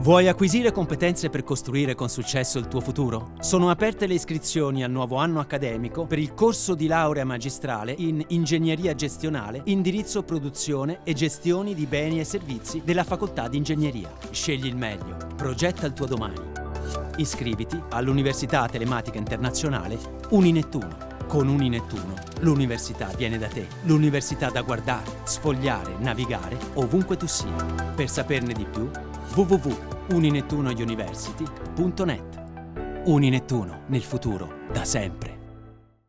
Vuoi acquisire competenze per costruire con successo il tuo futuro? Sono aperte le iscrizioni al nuovo anno accademico per il corso di laurea magistrale in Ingegneria Gestionale, indirizzo produzione e gestioni di beni e servizi della Facoltà di Ingegneria. Scegli il meglio, progetta il tuo domani. Iscriviti all'Università Telematica Internazionale Uninettuno. Con Uninettuno l'università viene da te, l'università da guardare, sfogliare, navigare ovunque tu sia. Per saperne di più, www.uninettunouniversity.net. Uninettuno, nel futuro, da sempre.